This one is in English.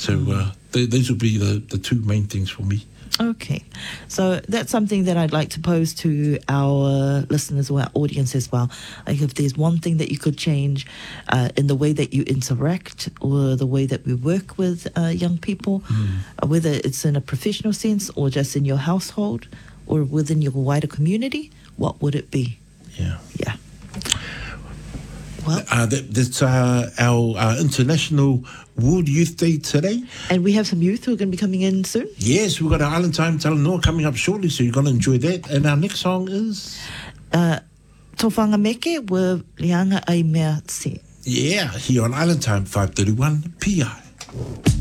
So these will be the two main things for me. Okay, so that's something that I'd like to pose to our listeners or our audience as well. Like, if there's one thing that you could change in the way that you interact or the way that we work with young people, whether it's in a professional sense or just in your household or within your wider community, what would it be? Yeah. Well, that's our International World Youth Day today. and we have some youth who are going to be coming in soon. Yes, we've got our Island Time Talanoa coming up shortly, so you're going to enjoy that. And our next song is... Tōwhanga Meke with Lianga Ai Mea Se. Yeah, here on Island Time 531 PI.